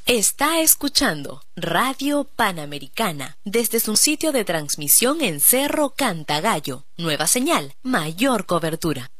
Está escuchando Radio Panamericana desde su sitio de transmisión en Cerro Cantagallo. Nueva señal, mayor cobertura.